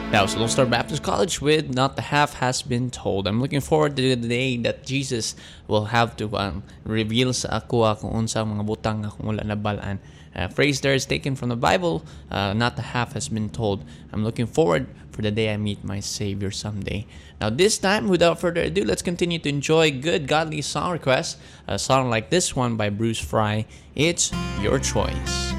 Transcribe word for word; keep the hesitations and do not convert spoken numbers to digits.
That was Lone Star Baptist College with Not the Half Has Been Told. I'm looking forward to the day that Jesus will have to um, reveal sa ako kung unsa mga butang akong wala nabalaan. Uh, phrase there is taken from the Bible, uh, not the half has been told. I'm looking forward for the day I meet my Savior someday. Now this time, without further ado, let's continue to enjoy good godly song requests. A song like this one by Bruce Fry, It's Your Choice.